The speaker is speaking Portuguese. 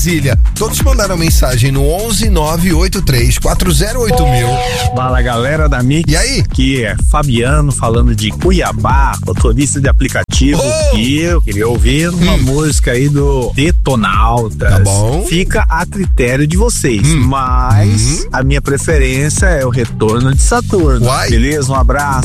Brasília. Todos mandaram mensagem no 11-983-408000. Fala, galera da Mix. E aí? Aqui é Fabiano falando de Cuiabá, motorista de aplicativo. E eu queria ouvir uma música aí do Detonautas. Tá bom. Fica a critério de vocês, mas a minha preferência é o Retorno de Saturno. Uai. Beleza? Um abraço.